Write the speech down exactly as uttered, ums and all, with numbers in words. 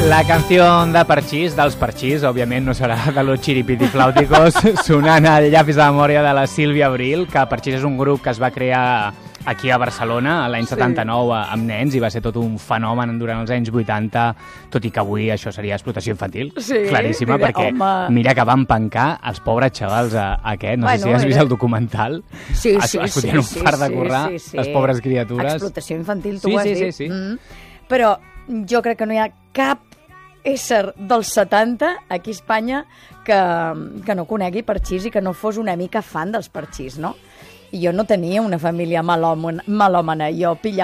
La canció de Parchís, dels Parchís, òbviament no serà de los Chiripitiflàuticos, sonant al llapis de memòria de la Sílvia Abril, que Parchís és un grup que es va crear aquí a Barcelona l'any sí. setanta-nou amb nens i va ser tot un fenomen durant els anys vuitanta, tot i que avui això seria explotació infantil, sí, claríssima, mira, perquè home. mira que van pencar els pobres xavals a, a aquest, no bueno, sé si has vist el documental, sí, es, sí, es fotien sí, un fart de currar, sí, sí, sí. les pobres criatures. Explotació infantil, tu sí, ho has sí, dit. Sí, sí. Mm. Però jo crec que no hi ha cap ésser dels setanta aquí a Espanya que, que no conegui Parchís i que no fos una mica fan dels Parchís, no? I jo no tenia una família malòmana, malòmana. Jo pillava